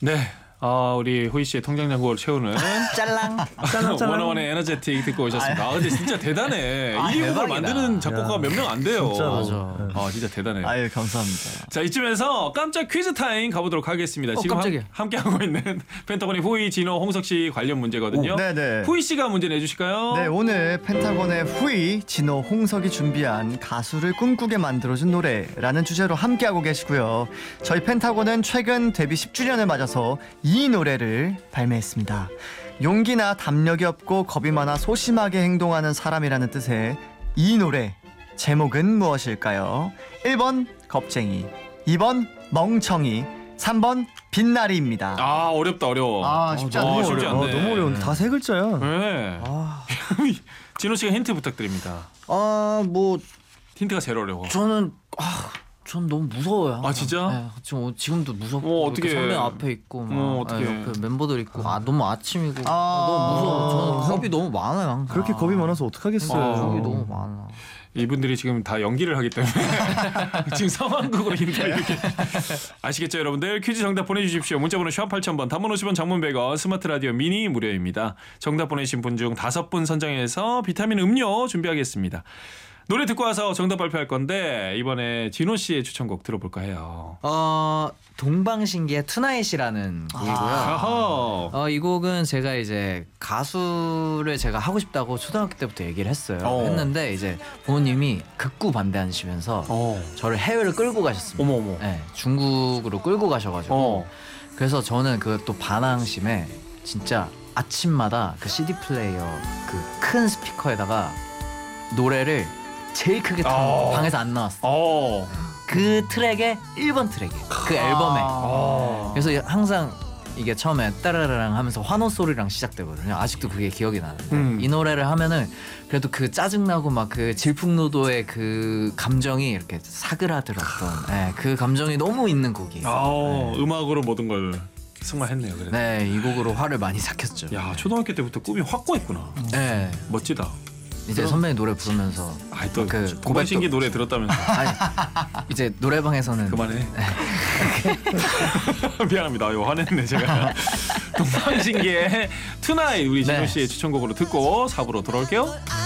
네. 우리 호이 씨의 통장 잔고를 채우는 짤랑. 원어원의 에너제틱 듣고 오셨습니다. 근데 진짜 대단해. 이 곡을 만드는 작곡가가 몇 명 안 돼요. 진짜 맞아. 진짜 대단해. 아유 감사합니다. 자, 이쯤에서 깜짝 퀴즈 타임 가보도록 하겠습니다. 지금 깜짝이야. 함께하고 있는 펜타곤의 후이, 진호, 홍석 씨 관련 문제거든요. 네네. 후이 씨가 문제 내주실까요? 네, 오늘 펜타곤의 후이, 진호, 홍석이 준비한 가수를 꿈꾸게 만들어준 노래라는 주제로 함께하고 계시고요. 저희 펜타곤은 최근 데뷔 10주년을 맞아서 이 노래를 발매했습니다. 용기나 담력이 없고 겁이 많아 소심하게 행동하는 사람이라는 뜻의 이 노래 제목은 무엇일까요? 1번 겁쟁이, 2번 멍청이, 3번 빛나리입니다. 어렵다, 어려워. 쉽지 않네. 쉽지 않네. 너무 어려운데 다 세 글자야. 네. 진호 씨가 힌트 부탁드립니다. 뭐 힌트가 제일 어려워. 전 너무 무서워요. 항상. 진짜? 네, 지금도 무섭고 어떻게? 선배 앞에 있고 막 어떻게? 옆에 멤버들 있고 너무 아침이고 너무 무서워. 저는 겁이 너무 많아요. 항상. 그렇게 겁이 많아서 어떡하겠어요. 겁이 너무 많아. 이분들이 지금 다 연기를 하기 때문에 지금 상황극으로 힌트를 이렇게 아시겠죠 여러분들? 퀴즈 정답 보내주십시오. 문자번호 샵 8000번, 단문 50원, 장문 100원, 스마트 라디오 미니 무료입니다. 정답 보내신 분 중 5분 선정해서 비타민 음료 준비하겠습니다. 노래 듣고 와서 정답 발표할 건데 이번에 진호 씨의 추천곡 들어볼까 해요. 동방신기의 투나잇이라는 곡이고요. 이 곡은 제가 이제 가수를 제가 하고 싶다고 초등학교 때부터 얘기를 했어요. 했는데 이제 부모님이 극구 반대하시면서 저를 해외를 끌고 가셨습니다. 어머. 네, 중국으로 끌고 가셔가지고 그래서 저는 그 또 반항심에 진짜 아침마다 그 CD 플레이어 그 큰 스피커에다가 노래를 제일 크게 틀어 방에서 안 나왔어. 그 트랙의 1번 트랙이에요. 그 앨범에. 그래서 항상 이게 처음에 따라라랑 하면서 환호 소리랑 시작되거든요. 아직도 그게 기억이 나는데 이 노래를 하면은 그래도 그 짜증나고 막 그 질풍노도의 그 감정이 이렇게 사그라들었던 그 감정이 너무 있는 곡이에요. 음악으로 모든 걸 승화했네요. 그래도. 네, 이 곡으로 화를 많이 삭혔죠. 야, 초등학교 때부터 꿈이 확고했구나. 네. 멋지다. 이제 선배님 노래 부르면서 또 그 동방신기 노래 들었다면서. 이제 노래방에서는 그만해. 미안합니다. 화냈네 제가. 동방신기의 투나잇 우리 진호 씨의 추천곡으로 듣고 4부로 돌아올게요.